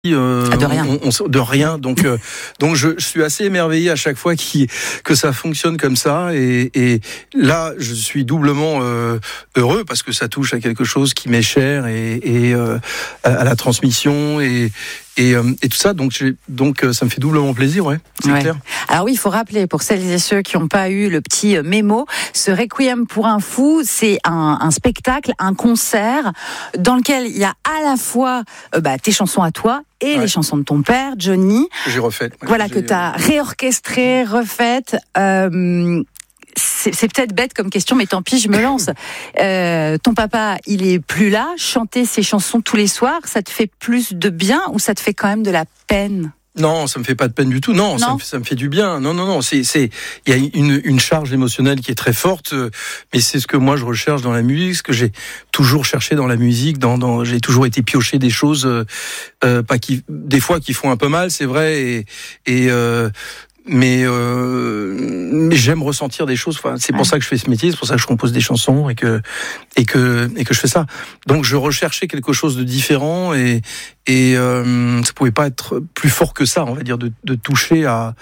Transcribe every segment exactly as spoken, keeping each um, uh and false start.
Euh, ah, de rien. On, on, de rien. Donc, euh, donc je, je suis assez émerveillé à chaque fois qui, que ça fonctionne comme ça. Et, et là, je suis doublement euh, heureux parce que ça touche à quelque chose qui m'est cher et, et euh, à, à la transmission et, et, euh, et tout ça. Donc, j'ai, donc, ça me fait doublement plaisir, ouais. C'est ouais. clair. Alors oui, il faut rappeler pour celles et ceux qui n'ont pas eu le petit mémo, ce Requiem pour un fou, c'est un, un spectacle, un concert dans lequel il y a à la fois euh, bah, tes chansons à toi et ouais. les chansons de ton père, Johnny. J'ai refait. Ouais, voilà, j'ai, que tu as réorchestré, refaites. Euh, c'est, c'est peut-être bête comme question, mais tant pis, je me lance. Euh, ton papa, il est plus là. Chanter ses chansons tous les soirs, ça te fait plus de bien ou ça te fait quand même de la peine ? Non, ça me fait pas de peine du tout. Non, non. Ça, me fait, ça me fait du bien. Non, non, non. C'est, c'est, il y a une, une charge émotionnelle qui est très forte, mais c'est ce que moi je recherche dans la musique, ce que j'ai toujours cherché dans la musique. Dans, dans, j'ai toujours été pioché des choses, euh, pas qui, des fois qui font un peu mal, c'est vrai, et, et euh, mais, euh, mais j'aime ressentir des choses. Enfin, c'est pour ouais. ça que je fais ce métier, c'est pour ça que je compose des chansons et que et que et que je fais ça. Donc je recherchais quelque chose de différent et et euh, ça pouvait pas être plus fort que ça, on va dire, de, de toucher à,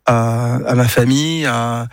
à à ma famille, à,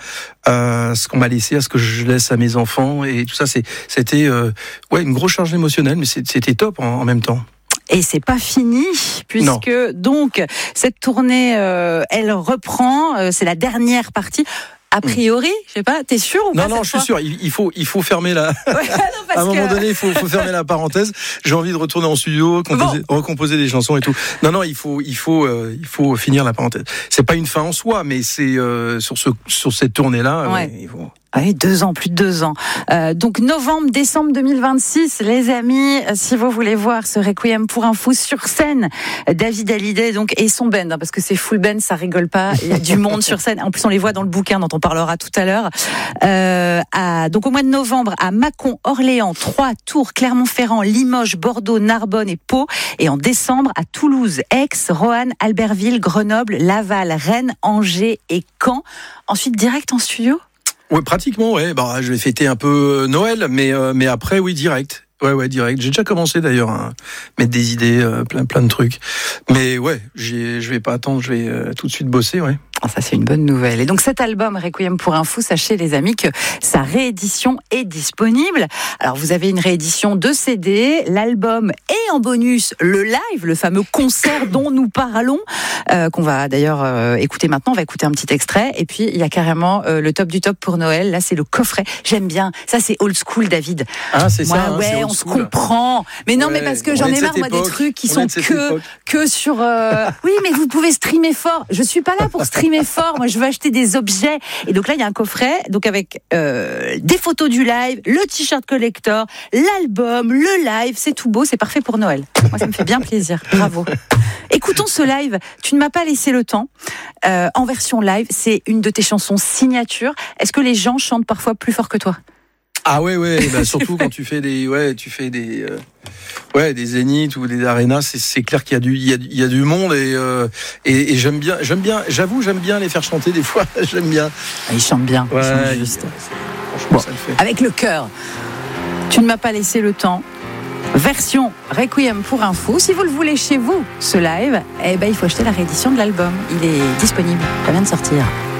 à ce qu'on m'a laissé, à ce que je laisse à mes enfants et tout ça. C'est c'était euh, ouais une grosse charge émotionnelle, mais c'était top en, en même temps. Et c'est pas fini, puisque non. donc cette tournée, euh, elle reprend. Euh, c'est la dernière partie. A priori, mmh. je sais pas, t'es sûr ou non, pas? Non, non, je suis sûr. Il, il faut, il faut fermer la. Ouais, non, à un moment que... donné, il faut, faut fermer la parenthèse. J'ai envie de retourner en studio, composer, bon. recomposer des chansons et tout. Non, non, il faut, il faut, euh, il faut finir la parenthèse. C'est pas une fin en soi, mais c'est euh, sur ce, sur cette tournée-là. Ouais. Euh, il faut... Oui, deux ans, plus de deux ans. Euh, donc novembre, décembre deux mille vingt-six, les amis, si vous voulez voir ce Requiem pour un fou sur scène, David Hallyday donc et son band, hein, parce que c'est full band, ça rigole pas. Il y a du monde sur scène. En plus, on les voit dans le bouquin dont on parlera tout à l'heure. Euh, à, donc au mois de novembre, à Mâcon, Orléans, Troyes, Tours, Clermont-Ferrand, Limoges, Bordeaux, Narbonne et Pau. Et en décembre, à Toulouse, Aix, Roanne, Albertville, Grenoble, Laval, Rennes, Angers et Caen. Ensuite, direct en studio. Ouais, pratiquement, ouais. Bah, je vais fêter un peu Noël, mais euh, mais après, oui, direct. Ouais, ouais, direct. J'ai déjà commencé d'ailleurs à mettre des idées, euh, plein, plein de trucs. Mais ouais, j'ai, je vais pas attendre, je vais euh, tout de suite bosser, ouais. Ah, ça, c'est une bonne nouvelle. Et donc, cet album, Requiem pour un fou, sachez, les amis, que sa réédition est disponible. Alors, vous avez une réédition de C D, l'album et en bonus, le live, le fameux concert dont nous parlons, euh, qu'on va d'ailleurs euh, écouter maintenant. On va écouter un petit extrait. Et puis, il y a carrément euh, le top du top pour Noël. Là, c'est le coffret. J'aime bien. Ça, c'est old school, David. Ah, c'est moi, ça. Hein, ouais, c'est on school. se comprend. Mais non, ouais, mais parce que j'en ai marre, moi, des trucs qui sont que, que sur... Euh... Oui, mais vous pouvez streamer fort. Je suis pas là pour streamer fort, moi je veux acheter des objets et donc là il y a un coffret donc avec euh, des photos du live, le t-shirt collector, l'album, le live, c'est tout beau, c'est parfait pour Noël. Moi ça me fait bien plaisir, bravo. Écoutons ce live, tu ne m'as pas laissé le temps, euh, en version live, c'est une de tes chansons signature. Est-ce que les gens chantent parfois plus fort que toi? Ah ouais ouais, bah surtout quand tu fais des ouais, tu fais des euh, ouais, des zéniths ou des arénas, c'est c'est clair qu'il y a du il y a il y a du monde et euh, et, et j'aime bien j'aime bien j'avoue, j'aime bien les faire chanter des fois, j'aime bien. Ils chantent bien, ouais, ils chantent juste. Franchement, bon, ça le fait. Avec le cœur. Tu ne m'as pas laissé le temps. Version Requiem pour un fou. Si vous le voulez chez vous, ce live, eh ben il faut acheter la réédition de l'album. Il est disponible, ça vient de sortir.